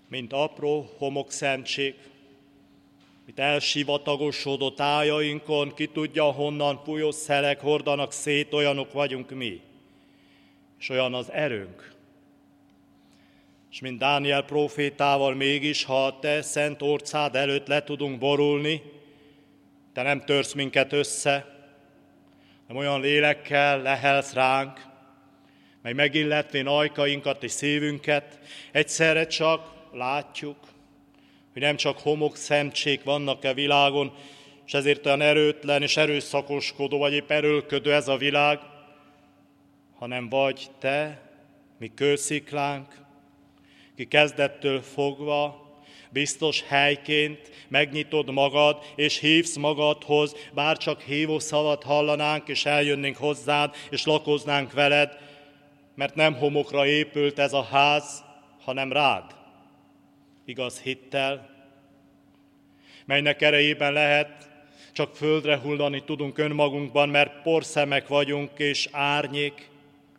mint apró homokszentség, mint elsivatagosodott ájainkon, ki tudja honnan fújó szelek hordanak szét, olyanok vagyunk mi, és olyan az erőnk. És mint Dániel prófétával mégis, ha a te szent orcád előtt le tudunk borulni, te nem törsz minket össze, hanem olyan lélekkel lehelsz ránk, mely megilletvén ajkainkat és szívünket, egyszerre csak látjuk, hogy nem csak homokszentsék vannak a világon, és ezért olyan erőtlen és erőszakoskodó, vagy épp erőlködő ez a világ, hanem vagy te, mi kősziklánk, ki kezdettől fogva biztos helyként megnyitod magad, és hívsz magadhoz, bár csak hívó szavat hallanánk, és eljönnénk hozzád, és lakoznánk veled, mert nem homokra épült ez a ház, hanem rád, igaz hittel, melynek erejében lehet, csak földre hullani tudunk önmagunkban, mert porszemek vagyunk, és árnyék,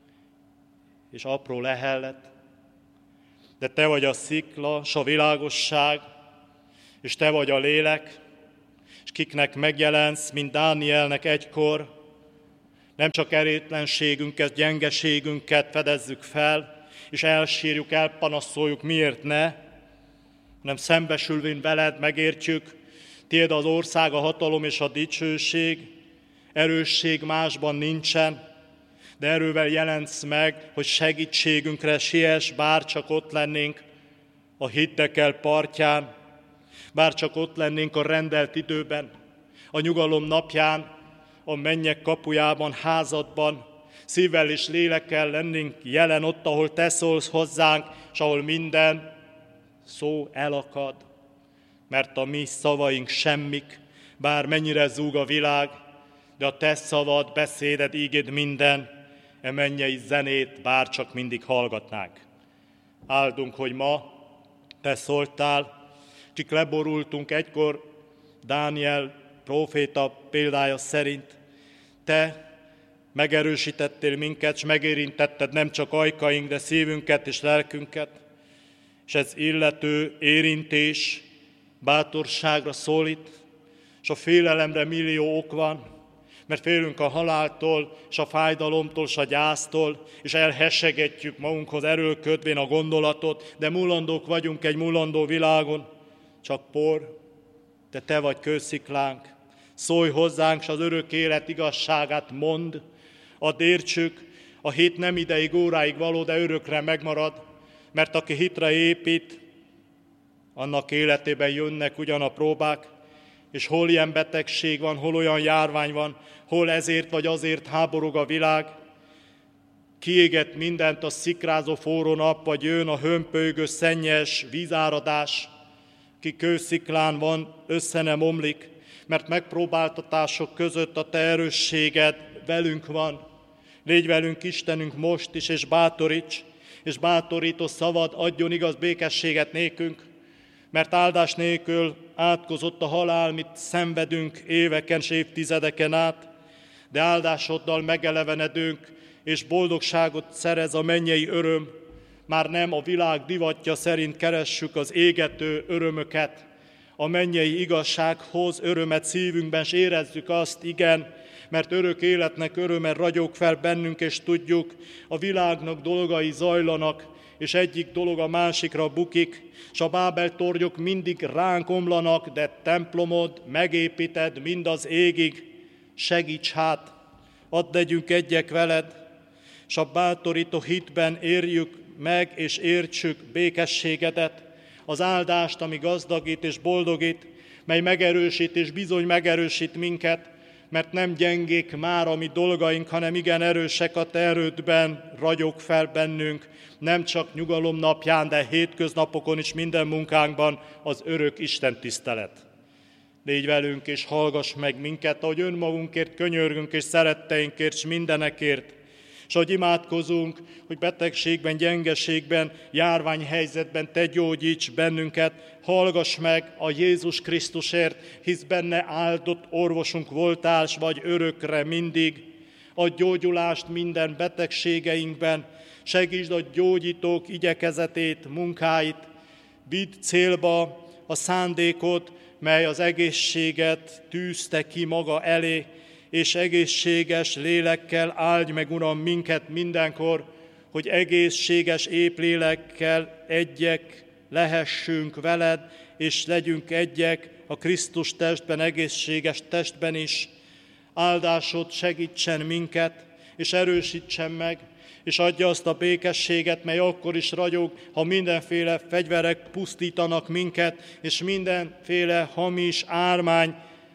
és apró lehellet. De te vagy a szikla, s a világosság, és te vagy a lélek, és kiknek megjelensz, mint Dánielnek egykor, nem csak erétlenségünket, gyengeségünket fedezzük fel, és elsírjuk, elpanaszoljuk, miért ne, hanem szembesülvén veled megértjük, tiéd az ország, a hatalom és a dicsőség, erősség másban nincsen, de erővel jelentsz meg, hogy segítségünkre siess, bár csak ott lennénk a Hiddekel partján, bár csak ott lennénk a rendelt időben, a nyugalom napján, a mennyek kapujában, házadban, szívvel és lélekkel lennénk jelen ott, ahol te szólsz hozzánk, és ahol minden szó elakad, mert a mi szavaink semmik, bár mennyire zúg a világ, de a te szavad, beszéded, ígéd minden, mennyei zenét bár csak mindig hallgatnánk. Áldunk, hogy ma te szóltál, kik leborultunk egykor Dániel próféta példája szerint. Te megerősítettél minket, és megérintetted nem csak ajkaink, de szívünket és lelkünket, és ez illető érintés bátorságra szólít, és a félelemre millió ok van, mert félünk a haláltól, és a fájdalomtól, és a gyásztól, és elhessegetjük magunkhoz erőlködvén a gondolatot, de mulandók vagyunk egy mulandó világon, csak por, de te vagy kősziklánk. Szólj hozzánk, s az örök élet igazságát mondd, add értsük, a hit nem ideig, óráig való, de örökre megmarad, mert aki hitre épít, annak életében jönnek ugyan a próbák, és hol ilyen betegség van, hol olyan járvány van, hol ezért vagy azért háborog a világ, kiéget mindent a szikrázó forró nap, vagy jön a hömpölygő szennyes vízáradás, ki kősziklán van, össze nem omlik, mert megpróbáltatások között a te erősséged velünk van. Légy velünk, Istenünk, most is, és bátoríts, és bátorító szavad adjon igaz békességet nékünk, mert áldás nélkül átkozott a halál, mit szenvedünk éveken és évtizedeken át, de áldásoddal megelevenedünk, és boldogságot szerez a mennyei öröm. Már nem a világ divatja szerint keressük az égető örömöket, a mennyei igazsághoz örömet szívünkben, és érezzük azt, igen, mert örök életnek öröme ragyog fel bennünk, és tudjuk, a világnak dolgai zajlanak, és egyik dolog a másikra bukik, és a Bábel tornyok mindig ránk omlanak, de templomod megépíted mind az égig. Segíts hát, add legyünk egyek veled, és a bátorító hitben érjük meg, és értsük békességedet, az áldást, ami gazdagít és boldogít, mely megerősít és bizony megerősít minket, mert nem gyengék már a mi dolgaink, hanem igen erősek a te erődben, ragyog fel bennünk, nem csak nyugalom napján, de hétköznapokon is minden munkánkban az örök Isten tisztelet. Légy velünk, és hallgass meg minket, ahogy önmagunkért könyörgünk, és szeretteinkért, és mindenekért, és ahogy imádkozunk, hogy betegségben, gyengeségben, járványhelyzetben te gyógyíts bennünket, hallgass meg a Jézus Krisztusért, hisz benne áldott orvosunk voltál, s vagy örökre mindig. Adj gyógyulást minden betegségeinkben, segítsd a gyógyítók igyekezetét, munkáit, vidd célba a szándékot, mely az egészséget tűzte ki maga elé, és egészséges lélekkel áldj meg, Uram, minket mindenkor, hogy egészséges épp lélekkel egyek lehessünk veled, és legyünk egyek a Krisztus testben, egészséges testben is. Áldásod segítsen minket, és erősítsen meg, és adja azt a békességet, mely akkor is ragyog, ha mindenféle fegyverek pusztítanak minket, és mindenféle hamis ármány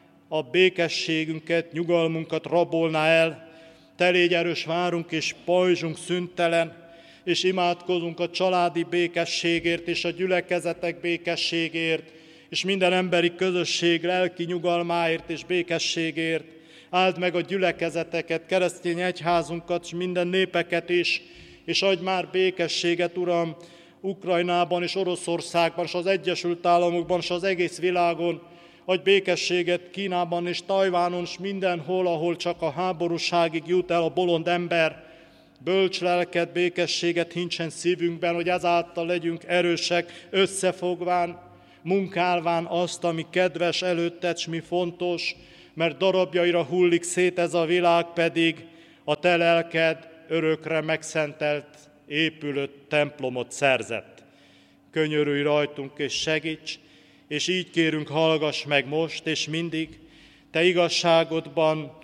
a békességünket, nyugalmunkat rabolná el. Te légy erős várunk és pajzsunk szüntelen, és imádkozunk a családi békességért és a gyülekezetek békességért, és minden emberi közösség lelki nyugalmáért és békességért. Áld meg a gyülekezeteket, keresztény egyházunkat, és minden népeket is, és adj már békességet, Uram, Ukrajnában és Oroszországban, és az Egyesült Államokban, és az egész világon. Adj békességet Kínában és Tajvánon, és mindenhol, ahol csak a háborúságig jut el a bolond ember. Bölcs lelket, békességet hincsen szívünkben, hogy ezáltal legyünk erősek, összefogván, munkálván azt, ami kedves előtted, s mi fontos, mert darabjaira hullik szét ez a világ, pedig a te lelked örökre megszentelt, épülő templomot szerzett. Könyörülj rajtunk és segíts, és így kérünk, hallgass meg most és mindig, te igazságodban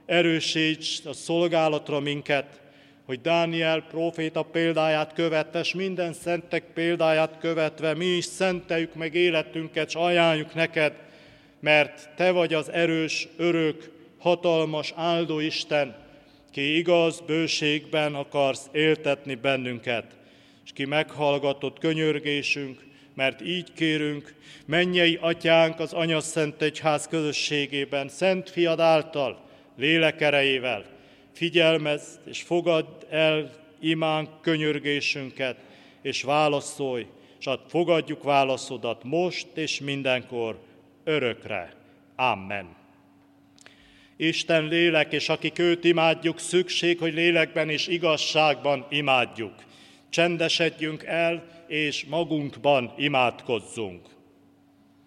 erősíts a szolgálatra minket, hogy Dániel próféta példáját követve, s minden szentek példáját követve mi is szenteljük meg életünket, s ajánljuk neked, mert te vagy az erős, örök, hatalmas, áldó Isten, ki igaz bőségben akarsz éltetni bennünket, és ki meghallgatott könyörgésünk, mert így kérünk, mennyei Atyánk az Anyaszent Egyház közösségében, Szent Fiad által, lélek erejével, figyelmezd és fogadd el imánk, könyörgésünket, és válaszolj, és fogadjuk válaszodat most és mindenkor, örökre. Amen. Isten lélek, és akik őt imádjuk, szükség, hogy lélekben és igazságban imádjuk. Csendesedjünk el, és magunkban imádkozzunk.